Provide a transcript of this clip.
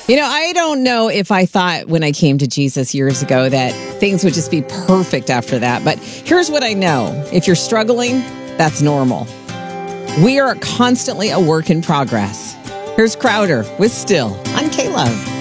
I don't know if I thought when I came to Jesus years ago that things would just be perfect after that. But here's what I know. If you're struggling, that's normal. We are constantly a work in progress. Here's Crowder with Still on K-Love.